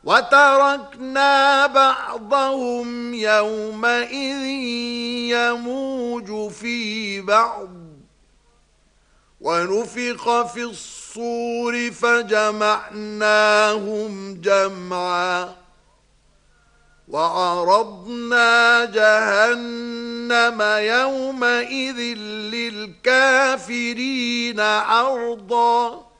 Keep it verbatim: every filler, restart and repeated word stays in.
وتركنا بعضهم يومئذ يموج في بعض ونفخ في الصور فجمعناهم جمعا وعرضنا جهنم يومئذ للكافرين عرضا